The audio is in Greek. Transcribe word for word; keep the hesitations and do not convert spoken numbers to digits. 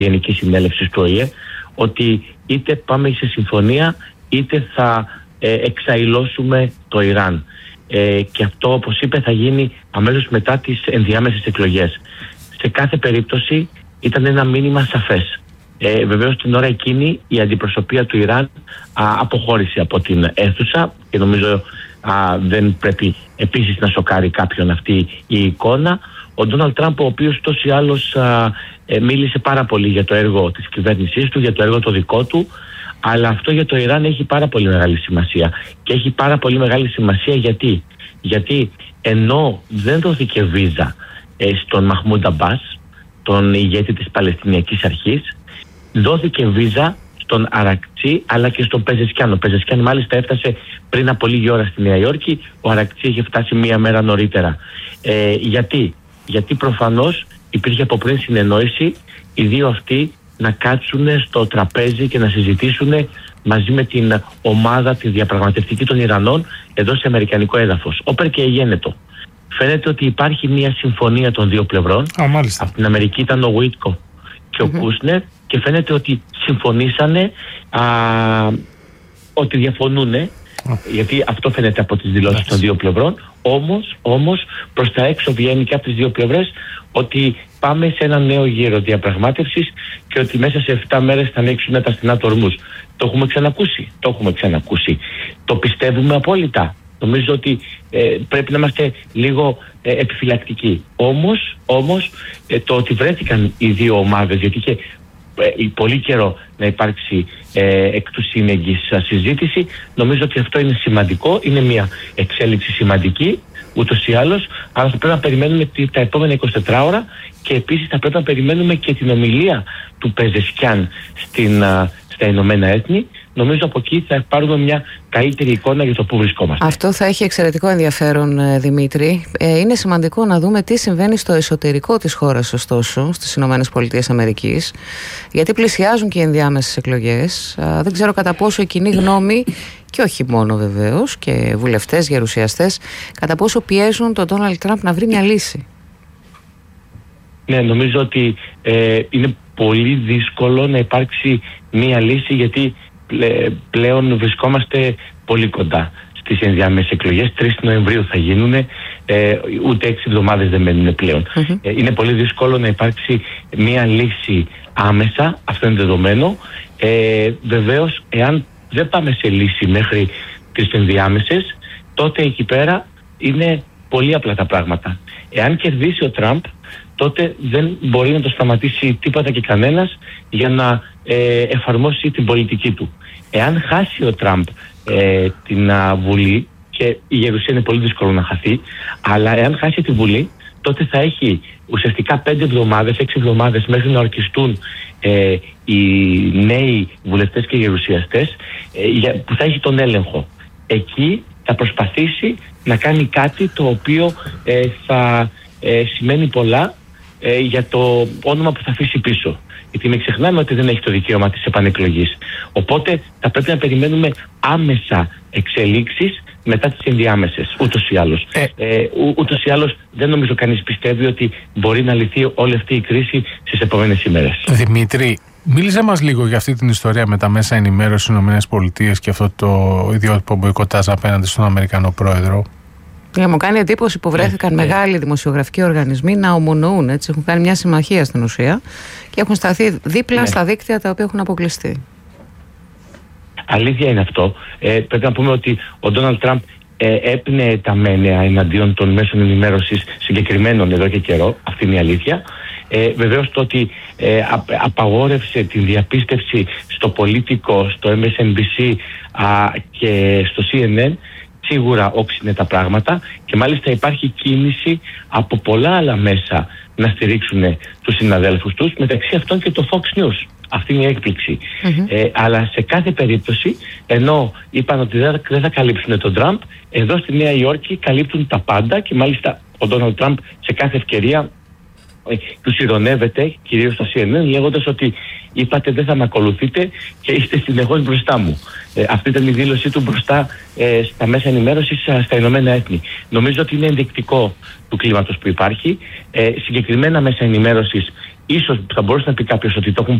Γενικής Συνέλευσης του Ο Η Ε, ότι είτε πάμε σε συμφωνία είτε θα ε, εξαηλώσουμε το Ιράν. Ε, και αυτό, όπως είπε, θα γίνει αμέσως μετά τις ενδιάμεσες εκλογές. Σε κάθε περίπτωση ήταν ένα μήνυμα σαφές. Ε, βεβαίως την ώρα εκείνη η αντιπροσωπεία του Ιράν α, αποχώρησε από την αίθουσα και νομίζω α, δεν πρέπει επίσης να σοκάρει κάποιον αυτή η εικόνα. Ο Ντόναλντ Τραμπ, ο οποίος τόσο ή άλλως α, ε, μίλησε πάρα πολύ για το έργο της κυβέρνησής του, για το έργο το δικό του, αλλά αυτό για το Ιράν έχει πάρα πολύ μεγάλη σημασία. Και έχει πάρα πολύ μεγάλη σημασία γιατί, γιατί ενώ δεν δόθηκε βίζα ε, στον Μαχμούντ Αμπάς, τον ηγέτη της Παλαιστινιακής Αρχής, δόθηκε βίζα στον Αρακτσί αλλά και στον Πεζεσκιάν. Ο Πεζεσκιάν μάλιστα έφτασε πριν από λίγη ώρα στη Νέα Υόρκη, ο Αρακτσί είχε φτάσει μία μέρα νωρίτερα. Ε, γιατί? γιατί προφανώς υπήρχε από πριν συνεννόηση οι δύο αυτοί να κάτσουν στο τραπέζι και να συζητήσουν μαζί με την ομάδα τη διαπραγματευτική των Ιρανών εδώ σε αμερικανικό έδαφος. Όπερ και εγένετο. Φαίνεται ότι υπάρχει μια συμφωνία των δύο πλευρών. Α, μάλιστα. Από την Αμερική ήταν ο Βουίτκο και ο mm-hmm. Κούσνερ και φαίνεται ότι συμφωνήσανε α, ότι διαφωνούν, mm. γιατί αυτό φαίνεται από τις δηλώσεις mm. των δύο πλευρών. Όμως, όμως προς τα έξω βγαίνει και από τις δύο πλευρές ότι πάμε σε ένα νέο γύρο διαπραγμάτευσης και ότι μέσα σε επτά μέρες θα ανοίξουν τα στενά του Ορμούζ. Το έχουμε ξανακούσει. Το έχουμε ξανακούσει. Το πιστεύουμε απόλυτα. Νομίζω ότι ε, πρέπει να είμαστε λίγο ε, επιφυλακτικοί. Όμως, όμως ε, το ότι βρέθηκαν οι δύο ομάδες, γιατί είχε ε, πολύ καιρό να υπάρξει ε, εκ του σύνεγγυς συζήτηση, νομίζω ότι αυτό είναι σημαντικό, είναι μια εξέλιξη σημαντική ούτως ή άλλως, αλλά θα πρέπει να περιμένουμε τα επόμενα εικοσιτέσσερις ώρα και επίσης θα πρέπει να περιμένουμε και την ομιλία του Πεζεσκιάν στην, α, στα Ηνωμένα Έθνη. Νομίζω από εκεί θα πάρουμε μια καλύτερη εικόνα για το πού βρισκόμαστε. Αυτό θα έχει εξαιρετικό ενδιαφέρον, Δημήτρη. Ε, είναι σημαντικό να δούμε τι συμβαίνει στο εσωτερικό της χώρας, ωστόσο, στις Ηνωμένες Πολιτείες Αμερικής, γιατί πλησιάζουν και οι ενδιάμεσες εκλογές. Α, δεν ξέρω κατά πόσο η κοινή γνώμη, και όχι μόνο βεβαίως, και βουλευτές, γερουσιαστές, κατά πόσο πιέζουν τον Ντόναλντ Τραμπ να βρει μια λύση. Ναι, νομίζω ότι ε, είναι πολύ δύσκολο να υπάρξει μια λύση, γιατί πλέον βρισκόμαστε πολύ κοντά στις ενδιάμεσες εκλογές. τρεις Νοεμβρίου θα γίνουν, ε, ούτε έξι εβδομάδες δεν μένουν πλέον. Mm-hmm. Ε, είναι πολύ δύσκολο να υπάρξει μια λύση άμεσα, αυτό είναι δεδομένο. Ε, βεβαίως, εάν δεν πάμε σε λύση μέχρι τις ενδιάμεσες, τότε εκεί πέρα είναι πολύ απλά τα πράγματα. Εάν κερδίσει ο Τραμπ, τότε δεν μπορεί να το σταματήσει τίποτα και κανένας για να ε, εφαρμόσει την πολιτική του. Εάν χάσει ο Τραμπ ε, την α, Βουλή, και η Γερουσία είναι πολύ δύσκολο να χαθεί, αλλά εάν χάσει τη Βουλή, τότε θα έχει ουσιαστικά πέντε εβδομάδες, έξι εβδομάδες μέχρι να ορκιστούν ε, οι νέοι βουλευτές και γερουσιαστές, ε, για, που θα έχει τον έλεγχο. Εκεί θα προσπαθήσει να κάνει κάτι το οποίο ε, θα ε, σημαίνει πολλά ε, για το όνομα που θα αφήσει πίσω. Γιατί μην ξεχνάμε ότι δεν έχει το δικαίωμα της επανεκλογής. Οπότε θα πρέπει να περιμένουμε άμεσα εξελίξεις μετά τις ενδιάμεσες, ούτως ή άλλως. Ε. Ε, ού, ούτως ή άλλως δεν νομίζω κανείς πιστεύει ότι μπορεί να λυθεί όλη αυτή η κρίση στις επόμενες ημέρες. Δημήτρη, μίλησε μας λίγο για αυτή την ιστορία με τα μέσα ενημέρωσης στις ΗΠΑ και αυτό το ιδιότυπο μποϊκοτάζ απέναντι στον Αμερικανό πρόεδρο. Για μου κάνει εντύπωση που βρέθηκαν ναι, μεγάλοι ναι. δημοσιογραφικοί οργανισμοί να ομονοούν, έτσι, έχουν κάνει μια συμμαχία στην ουσία και έχουν σταθεί δίπλα ναι. στα δίκτυα τα οποία έχουν αποκλειστεί. Αλήθεια είναι αυτό. Ε, πρέπει να πούμε ότι ο Ντόναλντ Τραμπ ε, έπνεε τα μένεα εναντίον των μέσων ενημέρωσης συγκεκριμένων εδώ και καιρό. Αυτή είναι η αλήθεια. Ε, βεβαίως το ότι ε, α, απαγόρευσε την διαπίστευση στο Politico, στο εμ ες εν μπι σι α, και στο σι εν εν, σίγουρα όξινε τα πράγματα, και μάλιστα υπάρχει κίνηση από πολλά άλλα μέσα να στηρίξουν τους συναδέλφους τους, μεταξύ αυτών και το Fox News. Αυτή είναι η έκπληξη. Mm-hmm. Ε, αλλά σε κάθε περίπτωση, ενώ είπαν ότι δεν, δεν θα καλύψουν τον Τραμπ, εδώ στη Νέα Υόρκη καλύπτουν τα πάντα, και μάλιστα ο Ντόναλντ Τραμπ σε κάθε ευκαιρία ε, τους ειρωνεύεται, κυρίως στο σι εν εν, λέγοντας ότι είπατε δεν θα με ακολουθείτε και είστε συνεχώς μπροστά μου. Ε, αυτή ήταν η δήλωσή του μπροστά ε, στα μέσα ενημέρωσης στα Ηνωμένα Έθνη. Νομίζω ότι είναι ενδεικτικό του κλίματος που υπάρχει. Ε, συγκεκριμένα μέσα ενημέρωσης ίσως θα μπορούσε να πει κάποιος ότι το έχουν